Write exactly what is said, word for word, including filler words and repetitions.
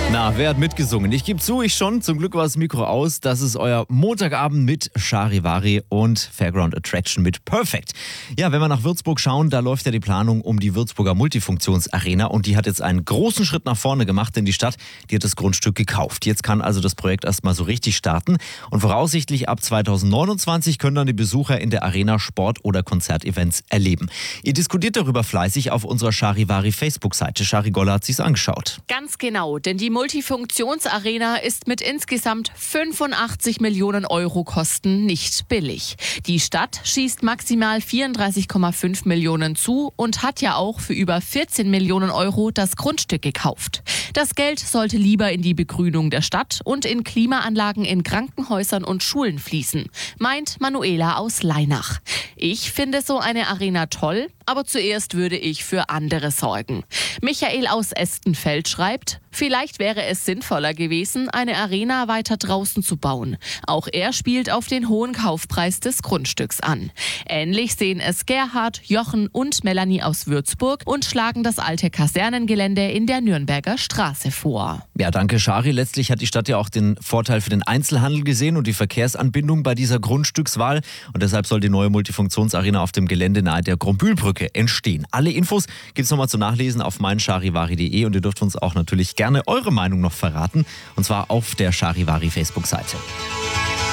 Na, wer hat mitgesungen? Ich gebe zu, ich schon. Zum Glück war das Mikro aus. Das ist euer Montagabend mit Charivari und Fairground Attraction mit Perfect. Ja, wenn wir nach Würzburg schauen, da läuft ja die Planung um die Würzburger Multifunktionsarena und die hat jetzt einen großen Schritt nach vorne gemacht, denn die Stadt, die hat das Grundstück gekauft. Jetzt kann also das Projekt erstmal so richtig starten und voraussichtlich ab zweitausendneunundzwanzig können dann die Besucher in der Arena Sport- oder Konzertevents erleben. Ihr diskutiert darüber fleißig auf unserer Charivari Facebook-Seite. Chari Goller hat sich's angeschaut. Ganz genau, denn die Multifunktionsarena ist mit insgesamt fünfundachtzig Millionen Euro Kosten nicht billig. Die Stadt schießt maximal vierunddreißig Komma fünf Millionen zu und hat ja auch für über vierzehn Millionen Euro das Grundstück gekauft. Das Geld sollte lieber in die Begrünung der Stadt und in Klimaanlagen in Krankenhäusern und Schulen fließen, meint Manuela aus Leinach. Ich finde so eine Arena toll, aber zuerst würde ich für andere sorgen. Michael aus Estenfeld schreibt, vielleicht wäre es sinnvoller gewesen, eine Arena weiter draußen zu bauen. Auch er spielt auf den hohen Kaufpreis des Grundstücks an. Ähnlich sehen es Gerhard, Jochen und Melanie aus Würzburg und schlagen das alte Kasernengelände in der Nürnberger Straße vor. Ja, danke Chari. Letztlich hat die Stadt ja auch den Vorteil für den Einzelhandel gesehen und die Verkehrsanbindung bei dieser Grundstückswahl. Und deshalb soll die neue Multifunktionsarena auf dem Gelände nahe der Grombühlbrücke entstehen. Alle Infos gibt es nochmal zu nachlesen auf meincharivari punkt de und ihr dürft uns auch natürlich gerne eure Meinung noch verraten. Und zwar auf der Charivari Facebook-Seite.